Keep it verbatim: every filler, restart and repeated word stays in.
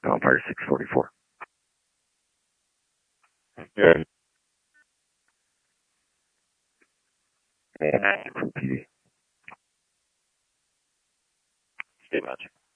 Fire six forty-four. Yeah. And P D. Stay much.